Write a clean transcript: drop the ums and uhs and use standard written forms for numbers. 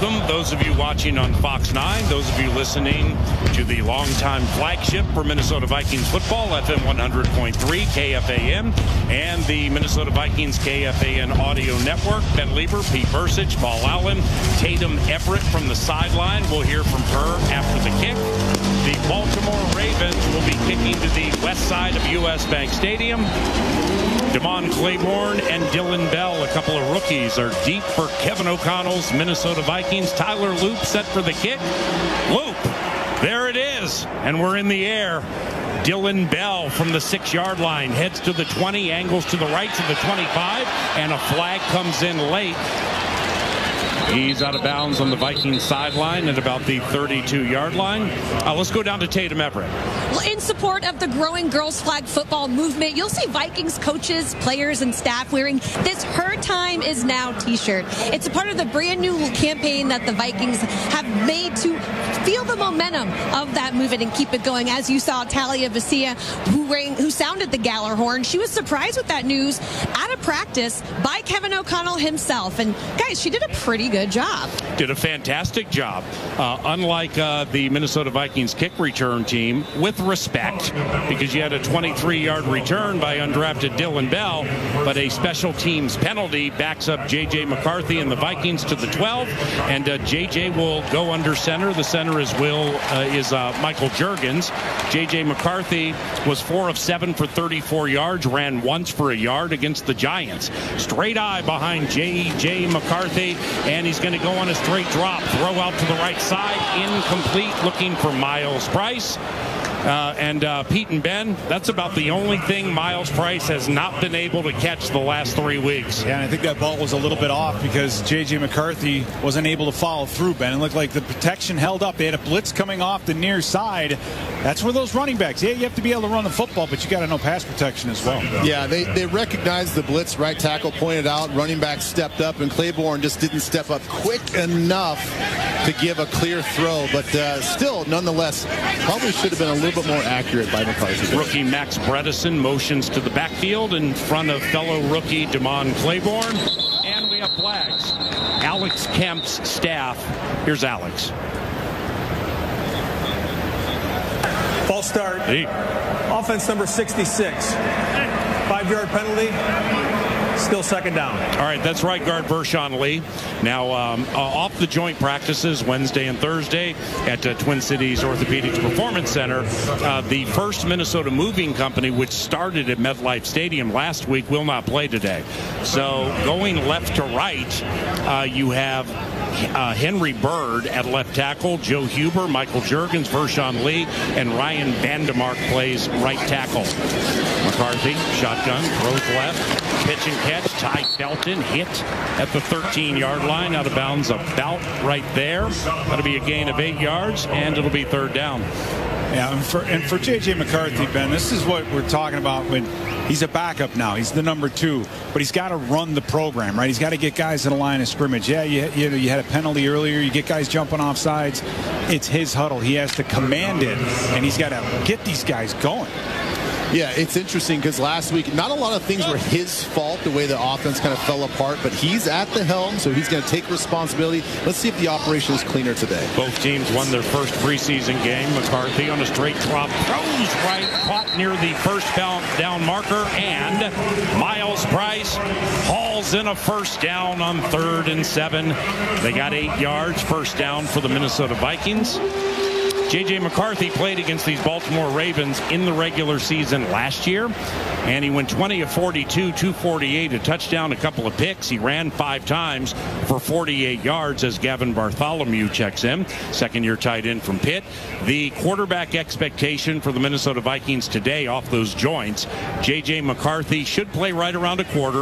welcome those of you watching on Fox 9, those of you listening to the longtime flagship for Minnesota Vikings football, FM 100.3 KFAN, and the Minnesota Vikings KFAN audio network. Ben Lieber, Pete Bursich, Paul Allen, Tatum Everett from the sideline. We'll hear from her after the kick. The Baltimore Ravens will be kicking to the west side of U.S. Bank Stadium. Damon Claiborne and Dylan Bell, a couple of rookies, are deep for Kevin O'Connell's Minnesota Vikings. Tyler Loop set for the kick. Loop, there it is, and we're in the air. Dylan Bell from the 6-yard line heads to the 20, angles to the right to the 25, and a flag comes in late. He's out of bounds on the Vikings sideline at about the 32-yard line. Let's go down to Tatum Everett. Well, in support of the growing girls flag football movement, you'll see Vikings coaches, players, and staff wearing this Her Time Is Now t-shirt. It's a part of the brand new campaign that the Vikings have made to feel the momentum of that movement and keep it going. As you saw, Talia Vesia, who sounded the Galler horn, she was surprised with that news at a practice by Kevin O'Connell himself. And guys, she did a pretty good job. Did a fantastic job. Unlike the Minnesota Vikings kick return team, with respect, because you had a 23-yard return by undrafted Dylan Bell, but a special teams penalty backs up J.J. McCarthy and the Vikings to the 12, and J.J. will go under center. The center is Michael Juergens. J.J. McCarthy was 4 of 7 for 34 yards, ran once for a yard against the Giants. Straight eye behind J.J. McCarthy, and he's going to go on a straight drop, throw out to the right side, incomplete, looking for Miles Price. Pete and Ben, that's about the only thing Miles Price has not been able to catch the last 3 weeks. Yeah, and I think that ball was a little bit off because J.J. McCarthy wasn't able to follow through, Ben. It looked like the protection held up. They had a blitz coming off the near side. That's where those running backs, you have to be able to run the football, but you got to know pass protection as well. Yeah, they recognized the blitz. Right tackle pointed out. Running back stepped up, and Claiborne just didn't step up quick enough to give a clear throw. But still, nonetheless, probably should have been a little bit more accurate by McCarthy. Rookie Max Bredesen motions to the backfield in front of fellow rookie Damon Claiborne. And we have flags. Alex Kemp's staff. Here's Alex. False start. Hey. Offense number 66. 5-yard penalty. Still second down. All right, that's right guard Vershawn Lee. Now, off the joint practices Wednesday and Thursday at Twin Cities Orthopedics Performance Center, the first Minnesota moving company, which started at MetLife Stadium last week, will not play today. So going left to right, you have Henry Bird at left tackle, Joe Huber, Michael Juergens, Vershawn Lee, and Ryan Vandemark plays right tackle. McCarthy, shotgun, throws left, pitch and catch. Ty Felton hit at the 13-yard line, out of bounds about right there. That'll be a gain of 8 yards, and it'll be third down. Yeah, and for J.J. McCarthy, Ben, this is what we're talking about when he's a backup now. He's the number 2, but he's got to run the program, right? He's got to get guys in the line of scrimmage. Yeah, you had a penalty earlier. You get guys jumping off sides. It's his huddle. He has to command it, and he's got to get these guys going. Yeah, it's interesting because last week, not a lot of things were his fault, the way the offense kind of fell apart, but he's at the helm, so he's going to take responsibility. Let's see if the operation is cleaner today. Both teams won their first preseason game. McCarthy on a straight drop, throws right, caught near the first down marker, and Miles Price hauls in a first down on 3rd and 7. They got 8 yards, first down for the Minnesota Vikings. J.J. McCarthy played against these Baltimore Ravens in the regular season last year, and he went 20 of 42, 248, a touchdown, a couple of picks. He ran 5 times for 48 yards as Gavin Bartholomew checks in, second-year tight end from Pitt. The quarterback expectation for the Minnesota Vikings today off those joints, J.J. McCarthy should play right around a quarter.